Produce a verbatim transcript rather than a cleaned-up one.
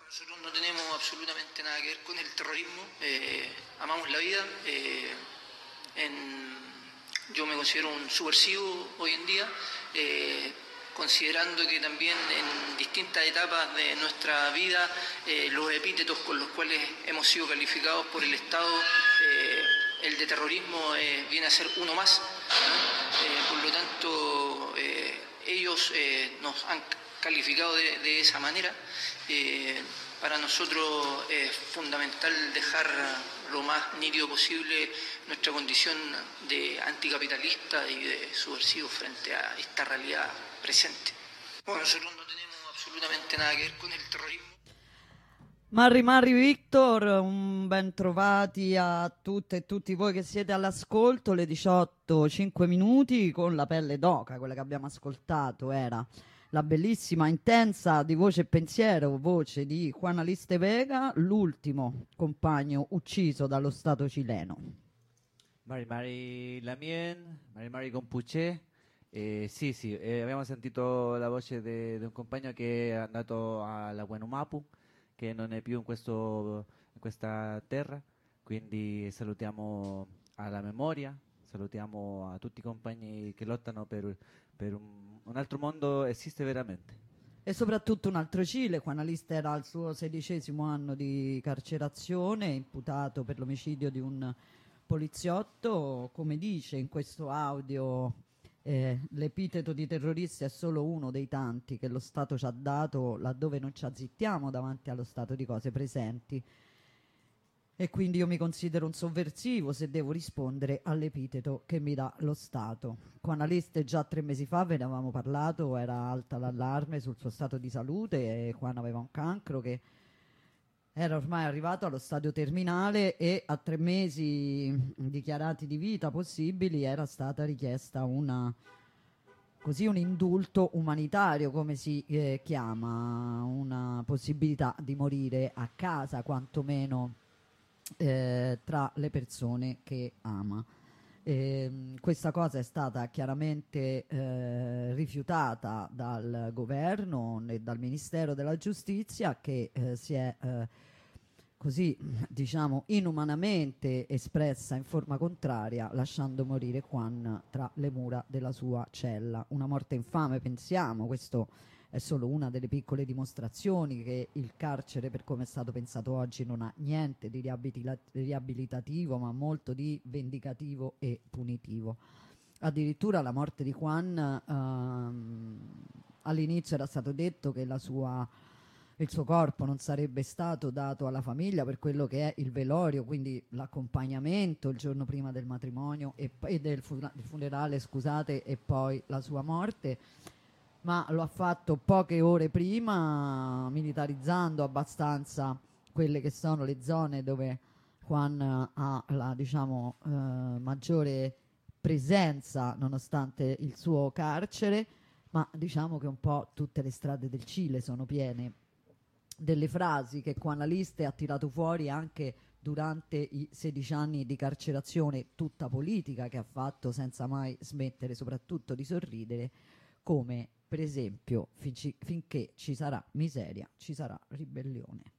Nosotros no tenemos absolutamente nada que ver con el terrorismo, eh, amamos la vida, eh, en, yo me considero un subversivo hoy en día, eh, considerando que también en distintas etapas de nuestra vida eh, los epítetos con los cuales hemos sido calificados por el Estado, eh, el de terrorismo eh, viene a ser uno más, ¿no? Eh, por lo tanto eh, ellos eh, nos han calificado de, de esa manera. Eh, para nosotros es fundamental dejar lo más nítido posible nuestra condición de anticapitalista y de subversivo frente a esta realidad presente. Bueno, nosotros no tenemos absolutamente nada que ver con el terrorismo. Marri Marri Victor, un ben trovati a tutte e tutti voi che siete all'ascolto. Le diciotto, cinque minuti con La pelle d'oca, quella che abbiamo ascoltato era la bellissima Intensa di Voce e Pensiero, voce di Juan Aliste Vega, l'ultimo compagno ucciso dallo Stato cileno. Mari Mari Lamien, Mari Mari Compucce. Eh, sì, sì, eh, abbiamo sentito la voce di un compagno che è andato alla Buenumapu, che non è più in, questo, in questa terra, quindi salutiamo alla memoria, salutiamo a tutti i compagni che lottano per, per un, un altro mondo esiste veramente. E soprattutto un altro Cile. Juan Aliste era al suo sedicesimo anno di carcerazione, imputato per l'omicidio di un poliziotto. Come dice in questo audio, eh, l'epiteto di terroristi è solo uno dei tanti che lo Stato ci ha dato laddove non ci azzittiamo davanti allo stato di cose presenti. E quindi io mi considero un sovversivo se devo rispondere all'epiteto che mi dà lo Stato. Juan Aliste già tre mesi fa ve ne avevamo parlato, era alta l'allarme sul suo stato di salute e Juan aveva un cancro che era ormai arrivato allo stadio terminale e a tre mesi dichiarati di vita possibili era stata richiesta una, così, un indulto umanitario, come si eh, chiama, una possibilità di morire a casa, quantomeno Eh, tra le persone che ama. Eh, questa cosa è stata chiaramente eh, rifiutata dal governo e dal Ministero della Giustizia, che eh, si è eh, così, diciamo, inumanamente espressa in forma contraria, lasciando morire Juan tra le mura della sua cella. Una morte infame, pensiamo. Questo è solo una delle piccole dimostrazioni che il carcere, per come è stato pensato oggi, non ha niente di riabilita- riabilitativo, ma molto di vendicativo e punitivo. Addirittura la morte di Juan, ehm, all'inizio era stato detto che la sua, il suo corpo non sarebbe stato dato alla famiglia per quello che è il velorio, quindi l'accompagnamento il giorno prima del matrimonio e, e del fu- funerale, scusate, e poi la sua morte. Ma lo ha fatto poche ore prima, militarizzando abbastanza quelle che sono le zone dove Juan ha la, diciamo, eh, maggiore presenza nonostante il suo carcere, ma diciamo che un po' tutte le strade del Cile sono piene delle frasi che Juan Aliste ha tirato fuori anche durante i sedici anni di carcerazione tutta politica che ha fatto senza mai smettere soprattutto di sorridere, come per esempio finci- finché ci sarà miseria ci sarà ribellione.